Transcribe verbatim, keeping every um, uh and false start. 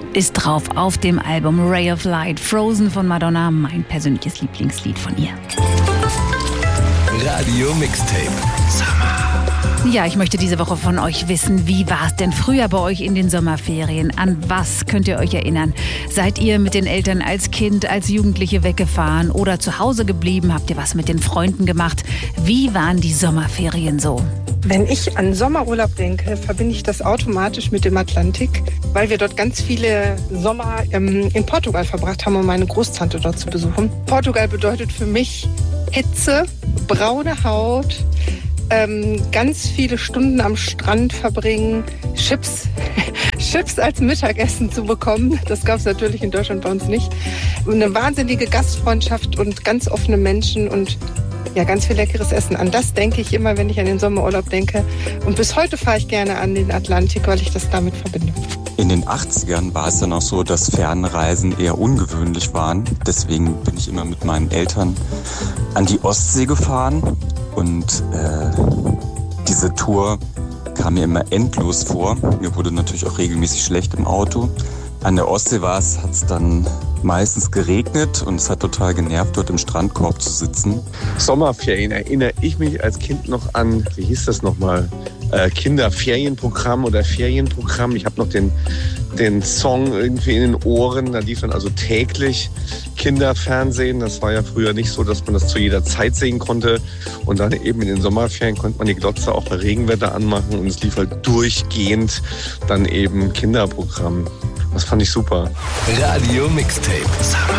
ist drauf auf dem Album Ray of Light. Frozen von Madonna, mein persönliches Lieblingslied von ihr. Radio Mixtape Summer. Ja, ich möchte diese Woche von euch wissen, wie war es denn früher bei euch in den Sommerferien? An was könnt ihr euch erinnern? Seid ihr mit den Eltern als Kind, als Jugendliche weggefahren oder zu Hause geblieben? Habt ihr was mit den Freunden gemacht? Wie waren die Sommerferien so? Wenn ich an Sommerurlaub denke, verbinde ich das automatisch mit dem Atlantik, weil wir dort ganz viele Sommer ähm, in Portugal verbracht haben, um meine Großtante dort zu besuchen. Portugal bedeutet für mich Hitze, braune Haut, ähm, ganz viele Stunden am Strand verbringen, Chips, Chips als Mittagessen zu bekommen. Das gab es natürlich in Deutschland bei uns nicht. Eine wahnsinnige Gastfreundschaft und ganz offene Menschen und ja, ganz viel leckeres Essen. An das denke ich immer, wenn ich an den Sommerurlaub denke. Und bis heute fahre ich gerne an den Atlantik, weil ich das damit verbinde. In den achtzigern war es dann auch so, dass Fernreisen eher ungewöhnlich waren. Deswegen bin ich immer mit meinen Eltern an die Ostsee gefahren. Und äh, diese Tour kam mir immer endlos vor. Mir wurde natürlich auch regelmäßig schlecht im Auto. An der Ostsee war es, hat es dann meistens geregnet und es hat total genervt, dort im Strandkorb zu sitzen. Sommerferien erinnere ich mich als Kind noch an, wie hieß das nochmal, äh, Kinderferienprogramm oder Ferienprogramm. Ich habe noch den, den Song irgendwie in den Ohren, da lief dann also täglich Kinderfernsehen. Das war ja früher nicht so, dass man das zu jeder Zeit sehen konnte. Und dann eben in den Sommerferien konnte man die Glotze auch bei Regenwetter anmachen und es lief halt durchgehend dann eben Kinderprogramm. Das fand ich super. Radio Mixtape Summer.